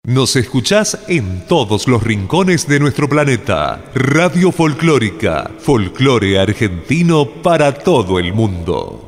Nos escuchás en todos los rincones de nuestro planeta. Radio Folclórica, folclore argentino para todo el mundo.